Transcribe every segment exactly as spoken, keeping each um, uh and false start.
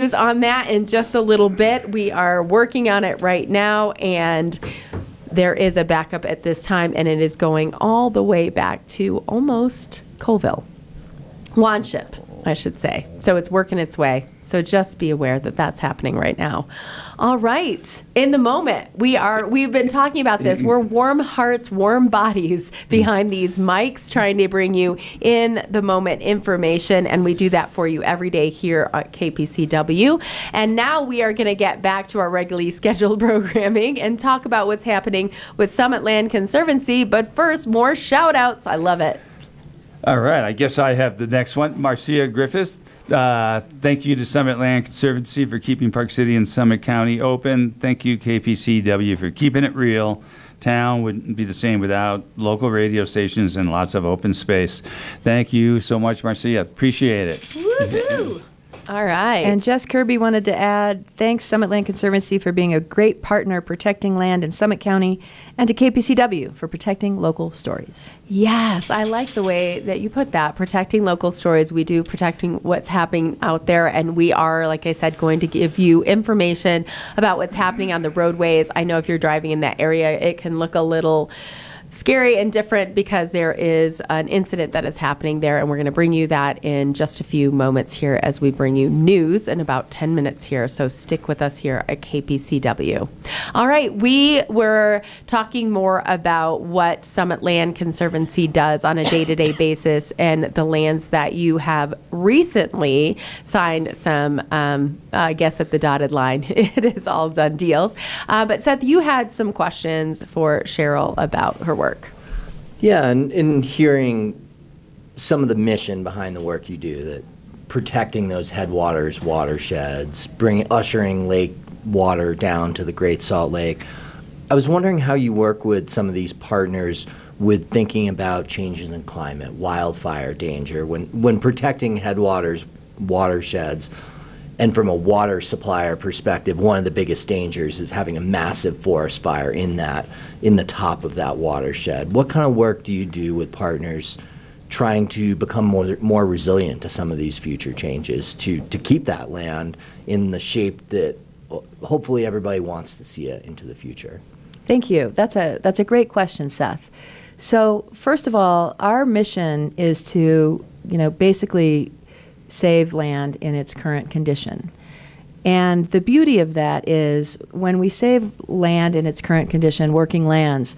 news on that in just a little bit. We are working on it right now, and there is a backup at this time, and it is going all the way back to almost Colville. Wanship, I should say. So it's working its way. So just be aware that that's happening right now. All right. In the moment, we are, we've been talking about this. We're warm hearts, warm bodies behind these mics, trying to bring you in the moment information. And we do that for you every day here at K P C W. And now we are going to get back to our regularly scheduled programming and talk about what's happening with Summit Land Conservancy. But first, more shout outs. I love it. All right, I guess I have the next one. Marcia Griffiths, uh, thank you to Summit Land Conservancy for keeping Park City and Summit County open. Thank you, K P C W, for keeping it real. Town wouldn't be the same without local radio stations and lots of open space. Thank you so much, Marcia. Appreciate it. Woo-hoo. All right. And Jess Kirby wanted to add, thanks Summit Land Conservancy for being a great partner protecting land in Summit County, and to K P C W for protecting local stories. Yes, I like the way that you put that. Protecting local stories. We do protecting what's happening out there, and we are, like I said, going to give you information about what's happening on the roadways. I know if you're driving in that area, it can look a little scary and different because there is an incident that is happening there, and we're going to bring you that in just a few moments here as we bring you news in about ten minutes here. So stick with us here at K P C W. All right, we were talking more about what Summit Land Conservancy does on a day-to-day basis and the lands that you have recently signed some, um, I guess at the dotted line, it is all done deals. Uh, but Seth, you had some questions for Cheryl about her work. Yeah, and in hearing some of the mission behind the work you do, that protecting those headwaters, watersheds, bringing ushering lake water down to the Great Salt Lake, I was wondering how you work with some of these partners with thinking about changes in climate, wildfire danger, when when protecting headwaters, watersheds. And from a water supplier perspective, one of the biggest dangers is having a massive forest fire in that, in the top of that watershed. What kind of work do you do with partners trying to become more more resilient to some of these future changes to, to keep that land in the shape that hopefully everybody wants to see it into the future? Thank you. That's a that's a great question, Seth. So first of all, our mission is to, you know, basically save land in its current condition. And the beauty of that is when we save land in its current condition, working lands,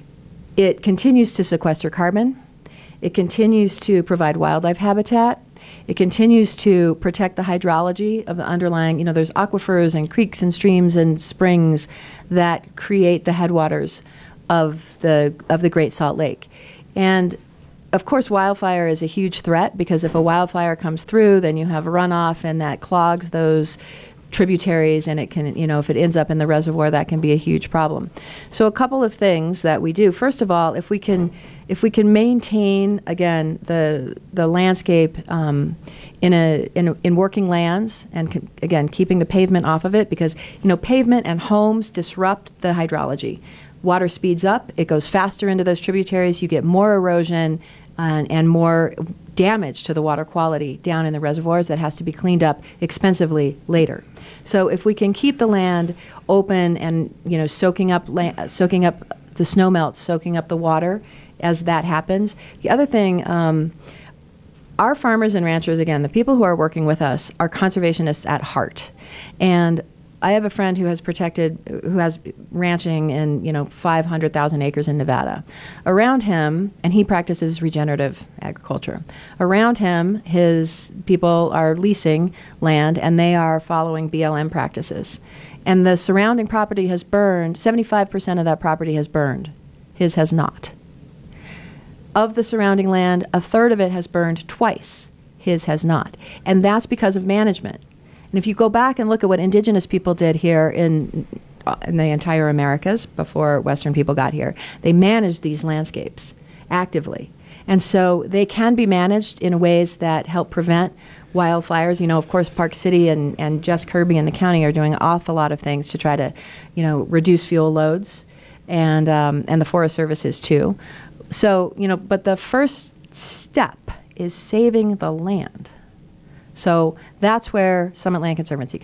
it continues to sequester carbon, it continues to provide wildlife habitat, it continues to protect the hydrology of the underlying, you know, there's aquifers and creeks and streams and springs that create the headwaters of the of the Great Salt Lake. And of course, wildfire is a huge threat because if a wildfire comes through, then you have a runoff and that clogs those tributaries, and it can, you know, if it ends up in the reservoir, that can be a huge problem. So a couple of things that we do. First of all, if we can if we can maintain, again, the the landscape um, in a in, in working lands, and can, again, keeping the pavement off of it, because, you know, pavement and homes disrupt the hydrology. Water speeds up, it goes faster into those tributaries, you get more erosion and, and more damage to the water quality down in the reservoirs that has to be cleaned up expensively later. So if we can keep the land open and, you know, soaking up la- soaking up the snow melts, soaking up the water as that happens. The other thing, um, our farmers and ranchers, again, the people who are working with us are conservationists at heart. And I have a friend who has protected, who has ranching in, you know, five hundred thousand acres in Nevada. Around him, and he practices regenerative agriculture. Around him, his people are leasing land, and they are following B L M practices. And the surrounding property has burned, seventy-five percent of that property has burned. His has not. Of the surrounding land, a third of it has burned twice. His has not. And that's because of management. And if you go back and look at what indigenous people did here in in the entire Americas before Western people got here, they managed these landscapes actively. And so they can be managed in ways that help prevent wildfires. You know, of course, Park City and, and Jess Kirby and the county are doing an awful lot of things to try to, you know, reduce fuel loads, and um, and the Forest Service is too. So, you know, but the first step is saving the land. So that's where Summit Land Conservancy